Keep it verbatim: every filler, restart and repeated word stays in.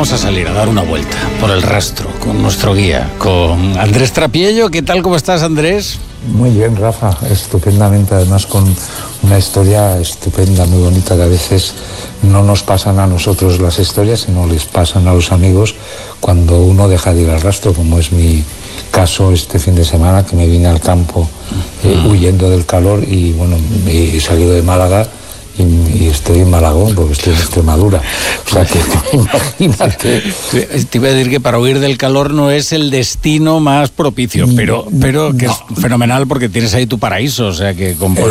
vamos a salir a dar una vuelta por el rastro con nuestro guía, con Andrés Trapiello. ¿Qué tal? ¿Cómo estás, Andrés? Muy bien, Rafa, estupendamente, además con una historia estupenda, muy bonita, que a veces no nos pasan a nosotros las historias, sino les pasan a los amigos cuando uno deja de ir al rastro, como es mi caso este fin de semana, que me vine al campo eh, huyendo del calor y bueno, he salido de Málaga y, y estoy en Malagón porque estoy en Extremadura. O sea que imagínate. Te iba a decir que para huir del calor no es el destino más propicio, pero, pero que es fenomenal porque tienes ahí tu paraíso, o sea que con